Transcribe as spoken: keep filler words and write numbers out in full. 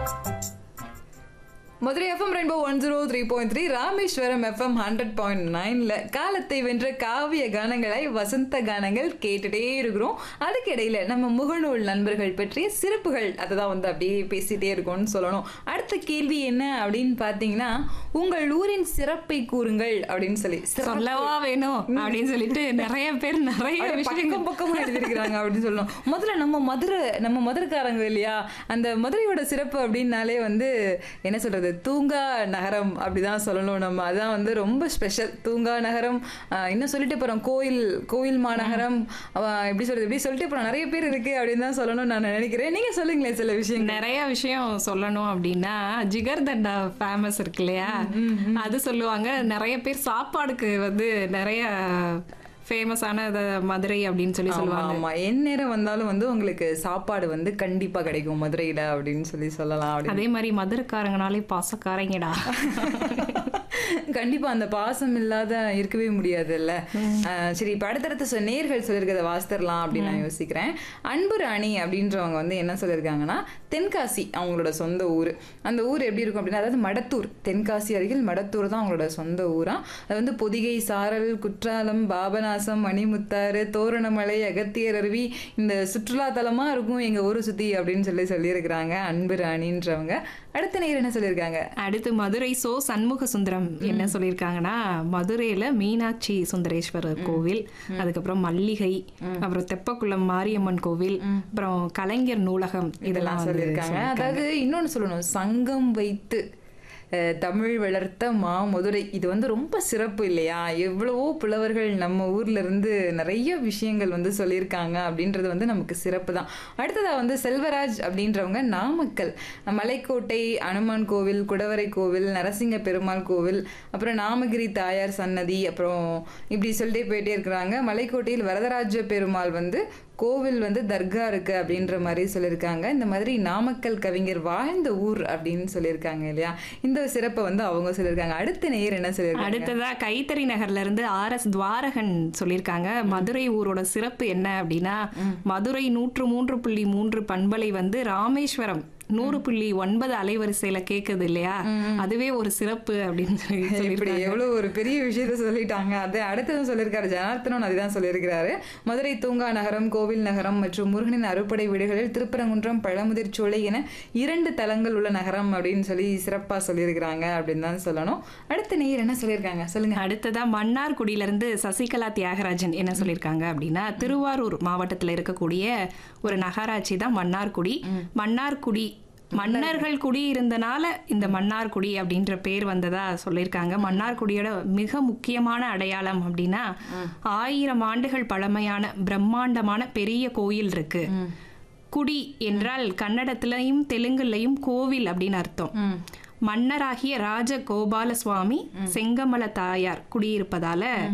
Madurai FM rainbow one zero three point three Rameswaram FM hundred point நைன்ல காலத்தை வென்ற காவிய கானங்களை வசந்த கானங்கள் கேட்டுட்டே இருக்கிறோம். அதுக்கு இடையில நம்ம முகநூல் நண்பர்கள் பற்றிய சிறப்புகள் அதை தான் வந்து அப்படியே பேசிட்டே இருக்கோம்னு சொல்லணும். அடுத்த கேள்வி என்ன அப்படின்னு பாத்தீங்கன்னா, உங்கள் ஊரின் சிறப்பை கூறுங்கள் அப்படின்னு சொல்லி சொல்லவா வேணும் அப்படின்னு சொல்லிட்டு நிறைய பேர் நிறைய விஷயம் பக்கமா எழுதிருக்கிறாங்க அப்படின்னு சொல்லணும். முதல்ல நம்ம மதுரை நம்ம மதுரைக்காரங்க இல்லையா, அந்த மதுரையோட சிறப்பு அப்படின்னாலே வந்து என்ன சொல்றது, தூங்கா நகரம் அப்படிதான் சொல்லணும். நம்ம அதான் வந்து ரொம்ப ஸ்பெஷல். தூங்கா நகரம், இன்னும் சொல்லிட்டு போறோம் கோயில் கோயில் மாநகரம், எப்படி சொல்றது, எப்படி சொல்லிட்டு போறோம், நிறைய பேர் இருக்கு அப்படின்னு தான் சொல்லணும் நான் நினைக்கிறேன். நீங்க சொல்லுங்களேன் சில விஷயம். நிறைய விஷயம் சொல்லணும் அப்படின்னா, ஜிகர் தண்டா ஃபேமஸ் இருக்கு இல்லையா, அது சொல்லுவாங்க. நிறைய பேர் சாப்பாடுக்கு வந்து நிறைய ஃபேமஸான மதுரை அப்படின்னு சொல்லி சொல்லுவாங்க. ஆமா, என் நேரம் வந்தாலும் வந்து உங்களுக்கு சாப்பாடு வந்து கண்டிப்பா கிடைக்கும் மதுரையில அப்படின்னு சொல்லி சொல்லலாம். அதே மாதிரி மதுரைக்காரங்கனாலே பாசக்காரங்கடா. கண்டிப்பா அந்த பாசம் இல்லாத இருக்கவே முடியாதுல்ல. சரி, இப்ப அடுத்தடுத்த நேர்கள் சொல்லியிருக்கிறத வாசித்தரலாம் அப்படின்னு நான் யோசிக்கிறேன். அன்பு ராணி அப்படின்றவங்க வந்து என்ன சொல்லியிருக்காங்கன்னா, தென்காசி அவங்களோட சொந்த ஊர். அந்த ஊர் எப்படி இருக்கும் அப்படின்னா, அதாவது மடத்தூர், தென்காசி அருகில் மடத்தூர் தான் அவங்களோட சொந்த ஊரா. அது வந்து பொதிகை, சாரல், குற்றாலம், பாபநாசம், மணிமுத்தாறு, தோரணமலை, அகத்தியர் அருவி, இந்த சுற்றுலா தலமா இருக்கும் எங்க ஊரை சுத்தி அப்படின்னு சொல்லி சொல்லியிருக்கிறாங்க அன்பு ராணின்றவங்க. அடுத்த நேர் என்ன சொல்லியிருக்காங்க, அடுத்து மதுரை சோ சண்முக சுந்தரம் என்ன சொல்லியிருக்காங்கன்னா, மதுரையில மீனாட்சி சுந்தரேஸ்வரர் கோவில், அதுக்கப்புறம் மல்லிகை, அப்புறம் தெப்பக்குளம் மாரியம்மன் கோவில், அப்புறம் கலைஞர் நூலகம், இதெல்லாம் சொல்லியிருக்காங்க. அதாவது இன்னொன்னு சொல்லணும், சங்கம் வைத்து தமிழ் வளர்த்த மா மதுரை, இது வந்து ரொம்ப சிறப்பு இல்லையா. எவ்வளவோ புலவர்கள் நம்ம ஊர்ல இருந்து நிறைய விஷயங்கள் வந்து சொல்லியிருக்காங்க அப்படின்றது வந்து நமக்கு சிறப்பு தான். அடுத்ததா வந்து செல்வராஜ் அப்படின்றவங்க நாமக்கல் மலைக்கோட்டை அனுமான் கோவில், குடவரை கோவில், நரசிங்க பெருமாள் கோவில், அப்புறம் நாமகிரி தாயார் சன்னதி, அப்புறம் இப்படி சொல்லிட்டே போயிட்டே இருக்கிறாங்க. மலைக்கோட்டையில் வரதராஜ பெருமாள் வந்து கோவில் வந்து தர்கா இருக்கு அப்படின்ற மாதிரி சொல்லியிருக்காங்க. இந்த மாதிரி நாமக்கல் கவிஞர் வாழ்ந்த ஊர் அப்படின்னு சொல்லியிருக்காங்க இல்லையா. இந்த சிறப்பை வந்து அவங்க சொல்லியிருக்காங்க. அடுத்த நேயர் என்ன சொல்லியிருக்காங்க, அடுத்ததா கைத்தறி நகர்ல இருந்து ஆர் எஸ் துவாரகன் சொல்லியிருக்காங்க. மதுரை ஊரோட சிறப்பு என்ன அப்படின்னா, மதுரை நூற்று மூன்று புள்ளி மூன்று பண்பலை வந்து ராமேஸ்வரம் நூறு புள்ளி ஒன்பது அலைவரிசையில கேக்குது இல்லையா, அதுவே ஒரு சிறப்பு அப்படின்னு சொல்லி எவ்வளவு ஒரு பெரிய விஷயத்த சொல்லிட்டாங்க. அது அடுத்ததும் சொல்லியிருக்காரு ஜனார்த்தனன், அதுதான் சொல்லியிருக்கிறாரு. மதுரை தூங்கா நகரம், கோவில் நகரம் மற்றும் முருகனின் அறுப்படை வீடுகளில் திருப்பரங்குன்றம், பழமுதிர் சோலை என இரண்டு தலங்கள் உள்ள நகரம் அப்படின்னு சொல்லி சிறப்பா சொல்லியிருக்கிறாங்க அப்படின்னு தான் சொல்லணும். அடுத்த நேயர் என்ன சொல்லியிருக்காங்க சொல்லுங்க. அடுத்ததா மன்னார்குடியில இருந்து சசிகலா தியாகராஜன் என்ன சொல்லியிருக்காங்க அப்படின்னா, திருவாரூர் மாவட்டத்துல இருக்கக்கூடிய ஒரு நகராட்சி தான் மன்னார்குடி. மன்னார்குடி மன்னர்கள் குடியிருந்தனால இந்த மன்னார்குடி அப்படின்ற பேர் வந்ததா சொல்லியிருக்காங்க. மன்னார்குடியோட மிக முக்கியமான அடையாளம் அப்படின்னா, ஆயிரம் ஆண்டுகள் பழமையான பிரம்மாண்டமான பெரிய கோயில் இருக்கு. குடி என்றால் கன்னடத்திலையும் தெலுங்குலையும் கோவில் அப்படின்னு அர்த்தம். மன்னராகிய ராஜ கோபால சுவாமி, செங்கமல தாயார் குடியிருப்பதால